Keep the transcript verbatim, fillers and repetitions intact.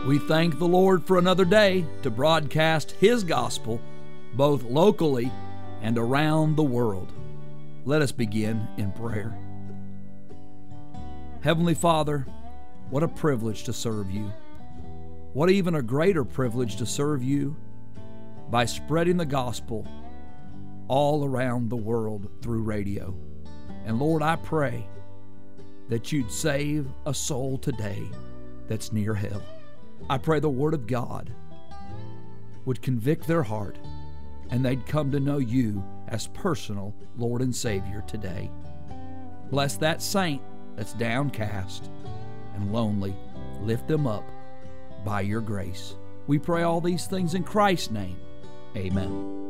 We thank the Lord for another day to broadcast His gospel both locally and around the world. Let us begin in prayer. Heavenly Father, what a privilege to serve You. What even a greater privilege to serve You by spreading the gospel all around the world through radio. And Lord, I pray that You'd save a soul today that's near hell. I pray the Word of God would convict their heart and they'd come to know You as personal Lord and Savior today. Bless that saint that's downcast and lonely. Lift them up by Your grace. We pray all these things in Christ's name. Amen.